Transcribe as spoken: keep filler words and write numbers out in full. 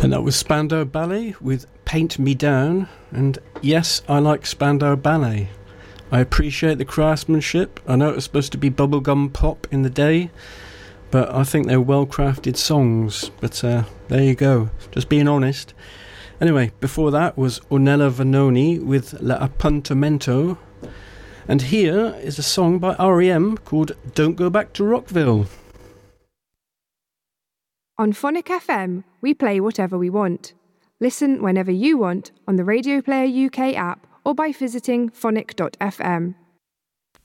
And that was Spandau Ballet with Paint Me Down. And yes, I like Spandau Ballet. I appreciate the craftsmanship. I know it was supposed to be bubblegum pop in the day, but I think they're well-crafted songs. But uh, there you go, just being honest. Anyway, before that was Ornella Vanoni with L'Appuntamento. And here is a song by R E M called Don't Go Back to Rockville. On Phonic F M, we play whatever we want. Listen whenever you want on the Radio Player U K app or by visiting phonic dot f m.